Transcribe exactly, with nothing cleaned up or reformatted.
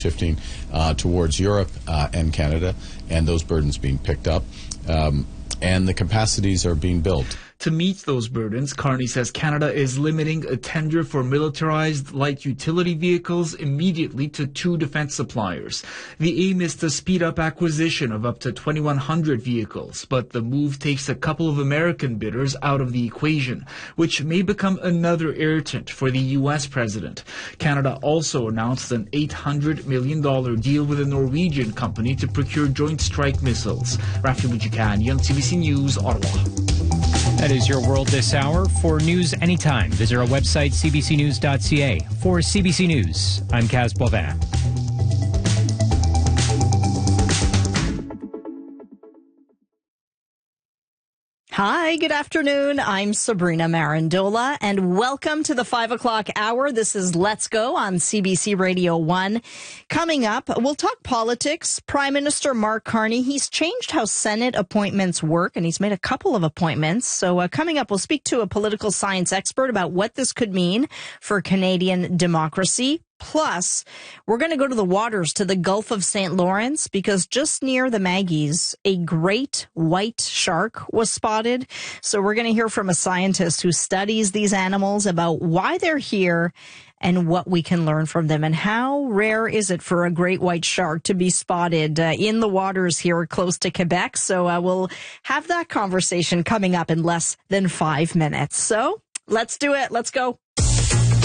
shifting uh, towards Europe uh, and Canada, and those burdens being picked up, um, and the capacities are being built. To meet those burdens, Carney says Canada is limiting a tender for militarized light utility vehicles immediately to two defense suppliers. The aim is to speed up acquisition of up to twenty-one hundred vehicles, but the move takes a couple of American bidders out of the equation, which may become another irritant for the U S president. Canada also announced an eight hundred million dollars deal with a Norwegian company to procure Joint Strike missiles. Rafi Bujikanian, C B C News, Ottawa. That is your world this hour. For news anytime, visit our website, c b c news dot c a. For C B C News, I'm Kaz Boivin. Hi, good afternoon. I'm Sabrina Marandola, and welcome to the five o'clock hour. This is Let's Go on C B C Radio one. Coming up, we'll talk politics. Prime Minister Mark Carney, he's changed how Senate appointments work, and he's made a couple of appointments. So uh, coming up, we'll speak to a political science expert about what this could mean for Canadian democracy. Plus, we're going to go to the waters, to the Gulf of Saint Lawrence, because just near the Maggies, a great white shark was spotted. So we're going to hear from a scientist who studies these animals about why they're here and what we can learn from them. And how rare is it for a great white shark to be spotted uh, in the waters here close to Quebec? So uh, we'll have that conversation coming up in less than five minutes. So let's do it. Let's go.